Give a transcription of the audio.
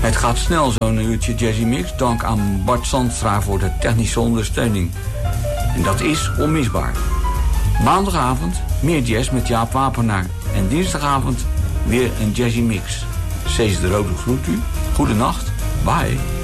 Het gaat snel, zo'n uurtje Jazzy Mix. Dank aan Bart Zandstra voor de technische ondersteuning. En dat is onmisbaar. Maandagavond meer jazz met Jaap Wapenaar. En dinsdagavond weer een Jazzy Mix. Cees de Rode groet u. Goedenacht. Bye.